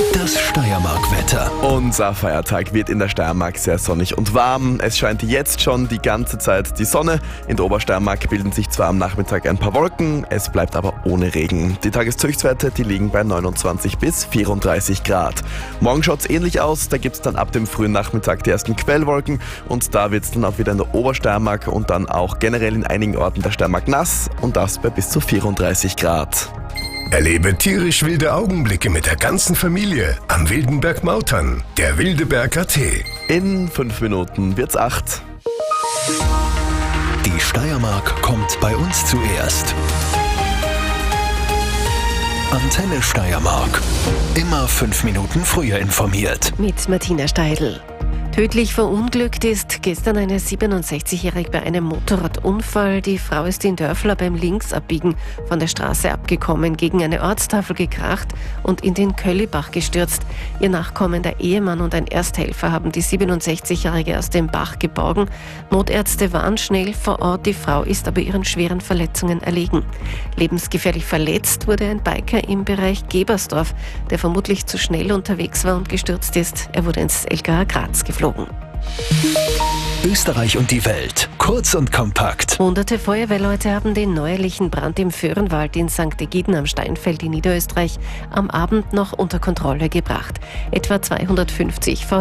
Das Steiermark-Wetter. Unser Feiertag wird in der Steiermark sehr sonnig und warm. Es scheint jetzt schon die ganze Zeit die Sonne. In der Obersteiermark bilden sich zwar am Nachmittag ein paar Wolken, es bleibt aber ohne Regen. Die Tageshöchstwerte, die liegen bei 29 bis 34 Grad. Morgen schaut es ähnlich aus, da gibt es dann ab dem frühen Nachmittag die ersten Quellwolken und da wird es dann auch wieder in der Obersteiermark und dann auch generell in einigen Orten der Steiermark nass und das bei bis zu 34 Grad. Erlebe tierisch wilde Augenblicke mit der ganzen Familie am Wildenberg Mautern, der Wildeberg AT. In 5 Minuten wird's 8. Die Steiermark kommt bei uns zuerst. Antenne Steiermark. Immer 5 Minuten früher informiert. Mit Martina Steidl. Tödlich verunglückt ist gestern eine 67-Jährige bei einem Motorradunfall. Die Frau ist in Dörfler beim Linksabbiegen von der Straße abgekommen, gegen eine Ortstafel gekracht und in den Köllibach gestürzt. Ihr nachkommender Ehemann und ein Ersthelfer haben die 67-Jährige aus dem Bach geborgen. Notärzte waren schnell vor Ort, die Frau ist aber ihren schweren Verletzungen erlegen. Lebensgefährlich verletzt wurde ein Biker im Bereich Gebersdorf, der vermutlich zu schnell unterwegs war und gestürzt ist. Er wurde ins LKA Graz geflogen. Österreich und die Welt. Kurz und kompakt. Hunderte Feuerwehrleute haben den neuerlichen Brand im Föhrenwald in St. Egiden am Steinfeld in Niederösterreich am Abend noch unter Kontrolle gebracht. Etwa 250